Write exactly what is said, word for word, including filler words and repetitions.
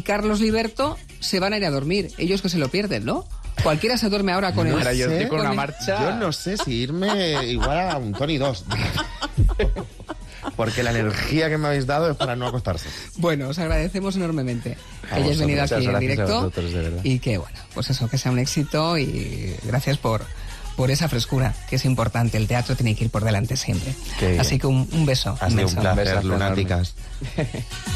Carlos Liberto se van a ir a dormir. Ellos que se lo pierden, ¿no? Cualquiera se duerme ahora con no el... Ahora yo estoy con una el... marcha... Yo no sé si irme igual a un Tony dos. Porque la energía que me habéis dado es para no acostarse. Bueno, os agradecemos enormemente que A hayáis vosotros, venido aquí en gracias directo. a vosotros, de verdad. Y que, bueno, pues eso, que sea un éxito y gracias por, por esa frescura, que es importante. El teatro tiene que ir por delante siempre. Qué Así bien. que un, un beso. Ha sido un beso. placer, besazo lunáticas. enorme.